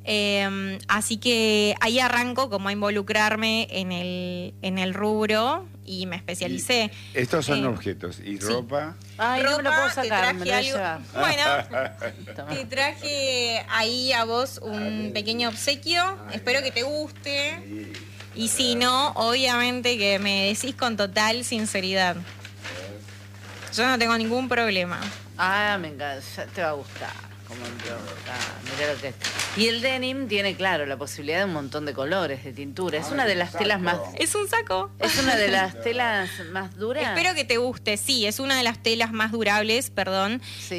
Así que ahí arranco como a involucrarme en el rubro y me especialicé. Y estos son objetos. ¿Y sí. ropa? Ay, no me lo puedo sacar, me lo voy a algo. llevar. Bueno, te traje ahí a vos un pequeño obsequio. Espero que te guste. Y si no, obviamente que me decís con total sinceridad. Yo no tengo ningún problema. Ah, me encanta, ya te va a gustar. Como mirá lo que es. Y el denim tiene, claro, la posibilidad de un montón de colores, de tintura. Es una de las telas más... Es un saco. Es una de las telas más duras. Espero que te guste. Sí, es una de las telas más durables, perdón. Sí.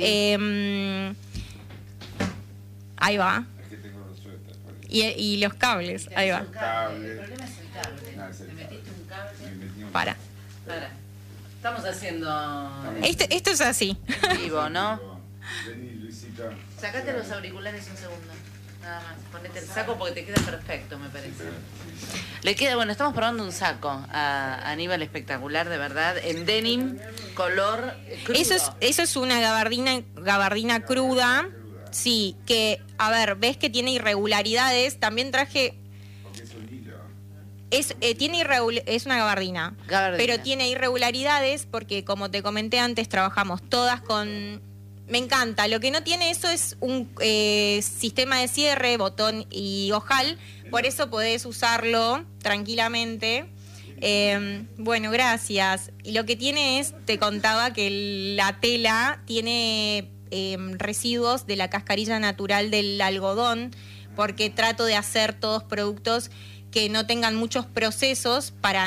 Ahí va. Aquí tengo los suéteres. Y los cables, ahí va. El problema es el cable. No, es el ¿Te metiste un cable? Me metí un- Para. Estamos haciendo Esto es así. en vivo, ¿no? Vení, Luisito. Sacate los auriculares un segundo. Nada más. Ponete el saco porque te queda perfecto, me parece. Le queda, bueno, estamos probando un saco a Aníbal espectacular, de verdad, en denim, color crudo. Eso es una gabardina cruda. Sí, que, a ver, ves que tiene irregularidades. También traje... Porque es un hilo. Es una gabardina, pero tiene irregularidades porque, como te comenté antes, trabajamos todas con... Me encanta. Lo que no tiene eso es un sistema de cierre, botón y ojal. Por eso podés usarlo tranquilamente. Bueno, gracias. Y lo que tiene es, te contaba que la tela tiene residuos de la cascarilla natural del algodón, porque trato de hacer todos productos que no tengan muchos procesos para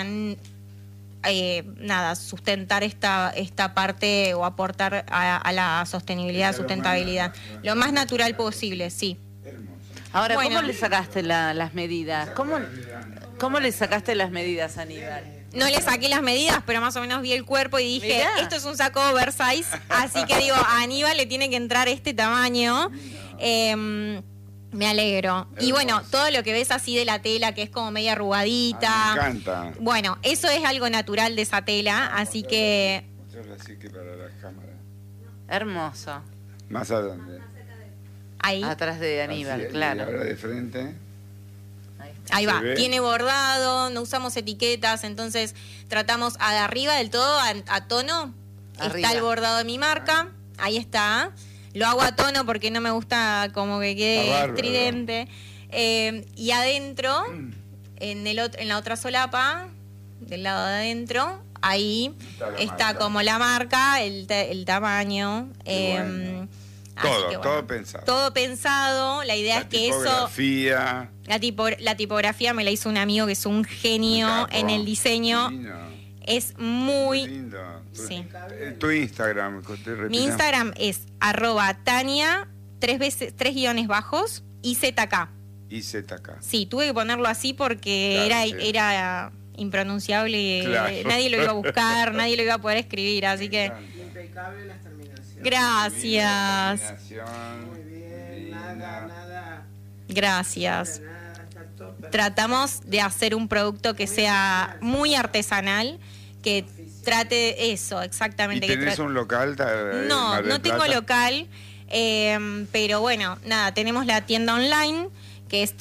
sustentar esta parte o aportar a la sostenibilidad, sustentabilidad. Lo más natural posible, sí. Ahora, Bueno. ¿cómo le sacaste las medidas? ¿Cómo le sacaste las medidas, Aníbal? No le saqué las medidas, pero más o menos vi el cuerpo y dije, Mirá. esto es un saco oversize, así que digo, a Aníbal le tiene que entrar este tamaño. Me alegro. Y bueno, todo lo que ves así de la tela, que es como media arrugadita. Me encanta. Bueno, eso es algo natural de esa tela, así que... Mostrarlo así que para las cámaras. Hermoso. Más adelante. Ahí, Atrás de Aníbal, Así, claro. Y ahora de frente. ahí va. ¿Se ve? Tiene bordado, no usamos etiquetas, entonces tratamos de arriba del todo, a tono. Arriba. Está el bordado de mi marca, ahí está. Lo hago a tono porque no me gusta como que Está quede bárbaro. estridente. Y adentro, en la otra solapa, del lado de adentro, ahí Está la está marca. como la marca, el tamaño. Qué bueno. Así Todo, que, bueno, todo pensado. Todo pensado. La idea La es que eso... tipografía. La tipografía me la hizo un amigo que es un genio capo. en el diseño. Divino. Es Muy muy... lindo. Sí. Tu Instagram. Mi Instagram es @Tania, 3 guiones bajos, y ZK. Y ZK. Sí, tuve que ponerlo así porque Claro, sí. era impronunciable y Claro. nadie lo iba a buscar, nadie lo iba a poder escribir, así que... Impecable las terminaciones. Gracias, Muy bien, nada. gracias. Nada, está todo perfecto. Tratamos de hacer un producto que sea muy artesanal, que trate eso, ¿Y exactamente. que tenés trate- un local? en No, Mar del no tengo Plata? local, pero bueno, nada, tenemos la tienda online que es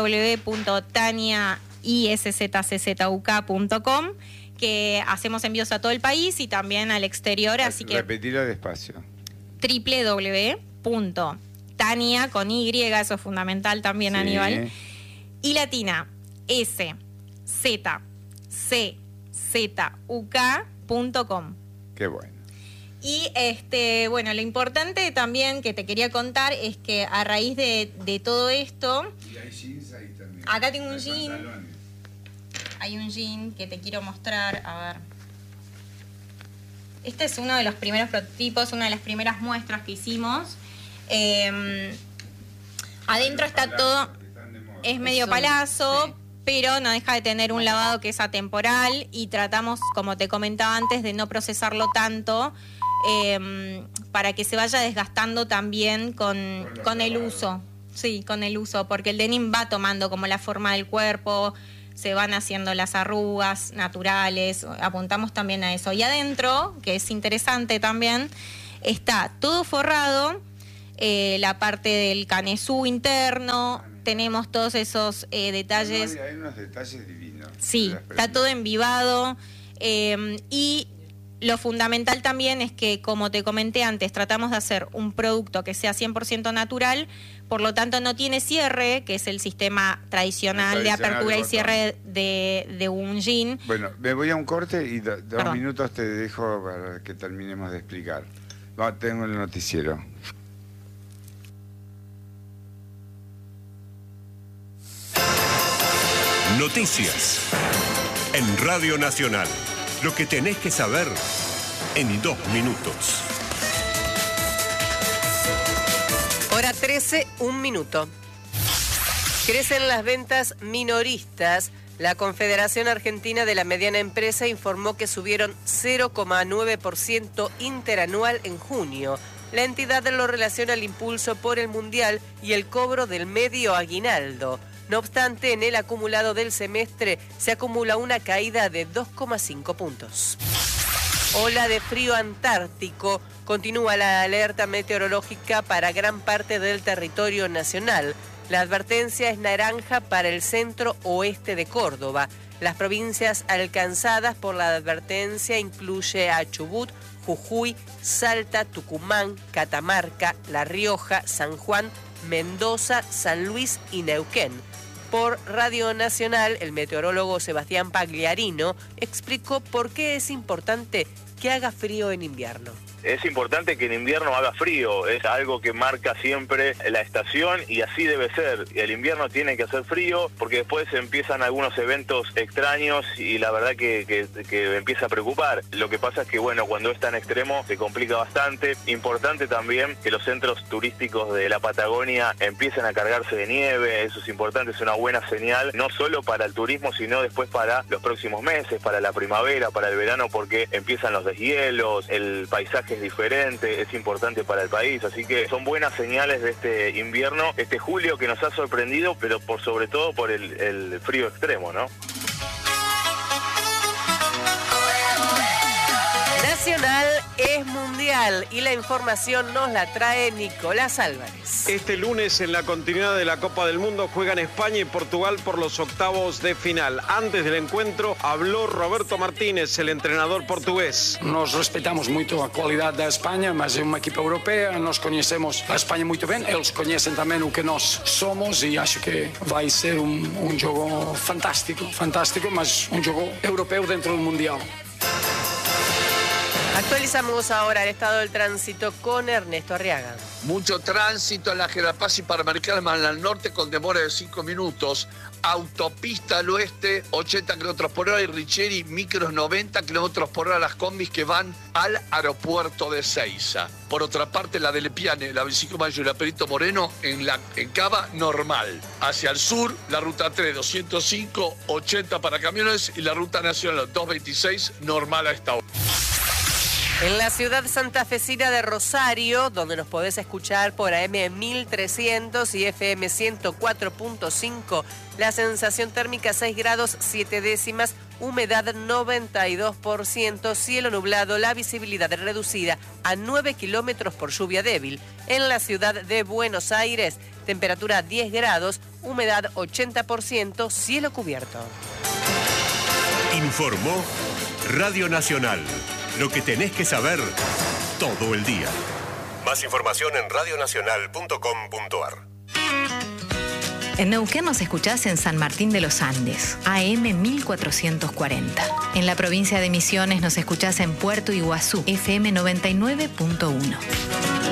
www.taniaiszczuk.com, que hacemos envíos a todo el país y también al exterior, así que Repetilo despacio. www.tania con Y, eso es fundamental también, Sí. Aníbal, y latina SZCZUK.com. Qué bueno. Y bueno, lo importante también que te quería contar es que a raíz de todo esto, Y hay jeans ahí también. Acá tengo un Hay jean. pantalones. hay un jean que te quiero mostrar. A ver. Este es uno de los primeros prototipos, una de las primeras muestras que hicimos. Adentro está todo, Están de moda. es medio Eso, palazo, sí. pero no deja de tener un lavado que es atemporal y tratamos, como te comentaba antes, de no procesarlo tanto para que se vaya desgastando también con el uso. Sí, con el uso, porque el denim va tomando como la forma del cuerpo, se van haciendo las arrugas naturales, apuntamos también a eso. Y adentro, que es interesante también, está todo forrado la parte del canesú interno, tenemos todos esos detalles. Hay unos detalles divinos. Sí, está todo envivado y lo fundamental también es que, como te comenté antes, tratamos de hacer un producto que sea 100% natural, por lo tanto no tiene cierre, que es el sistema tradicional de apertura y cierre de un jean. Bueno, me voy a un corte y 2 minutos te dejo para que terminemos de explicar. Tengo el noticiero. Noticias en Radio Nacional. Lo que tenés que saber en 2 minutos. Hora 13, 1 minuto. Crecen las ventas minoristas. La Confederación Argentina de la Mediana Empresa informó que subieron 0,9% interanual en junio. La entidad lo relaciona al impulso por el Mundial y el cobro del medio aguinaldo. No obstante, en el acumulado del semestre se acumula una caída de 2,5 puntos. Ola de frío antártico. Continúa la alerta meteorológica para gran parte del territorio nacional. La advertencia es naranja para el centro oeste de Córdoba. Las provincias alcanzadas por la advertencia incluye a Chubut, Jujuy, Salta, Tucumán, Catamarca, La Rioja, San Juan, Mendoza, San Luis y Neuquén. Por Radio Nacional, el meteorólogo Sebastián Pagliarino explicó por qué es importante que haga frío en invierno. Es importante que en invierno haga frío, es algo que marca siempre la estación y así debe ser. El invierno tiene que hacer frío porque después empiezan algunos eventos extraños y la verdad que empieza a preocupar. Lo que pasa es que bueno, cuando es tan extremo se complica bastante. Importante también que los centros turísticos de la Patagonia empiecen a cargarse de nieve, eso es importante, es una buena señal, no solo para el turismo, sino después para los próximos meses, para la primavera, para el verano, porque empiezan los deshielos, el paisaje es diferente, es importante para el país, así que son buenas señales de este invierno, este julio que nos ha sorprendido, pero por sobre todo por el frío extremo, ¿no? Nacional es mundial y la información nos la trae Nicolás Álvarez. Este lunes, en la continuidad de la Copa del Mundo, juegan España y Portugal por los octavos de final. Antes del encuentro habló Roberto Martínez, el entrenador portugués. Nos respetamos muito a qualidade da Espanha, mas é uma equipa europea, nós conhecemos a Espanha muito bem, eles conhecem também o que nós somos e acho que vai ser um jogo fantástico, mas um jogo europeu dentro do Mundial. Actualizamos ahora el estado del tránsito con Ernesto Arriaga. Mucho tránsito en la General Paz y para Mercalman al norte con demora de 5 minutos. Autopista al oeste, 80 km por hora y Richeri, micros 90 km por hora las combis que van al aeropuerto de Seiza. Por otra parte, la de Lepiane, la 25 de Mayo y la Perito Moreno en Cava, normal. Hacia el sur, la ruta 3, 205, 80 para camiones y la ruta nacional 226, normal a esta hora. En la ciudad santafesina de Rosario, donde nos podés escuchar por AM 1300 y FM 104.5, la sensación térmica 6 grados 7 décimas, humedad 92%, cielo nublado, la visibilidad reducida a 9 kilómetros por lluvia débil. En la ciudad de Buenos Aires, temperatura 10 grados, humedad 80%, cielo cubierto. Informó Radio Nacional. Lo que tenés que saber todo el día. Más información en radionacional.com.ar. En Neuquén nos escuchás en San Martín de los Andes, AM 1440. En la provincia de Misiones nos escuchás en Puerto Iguazú, FM 99.1.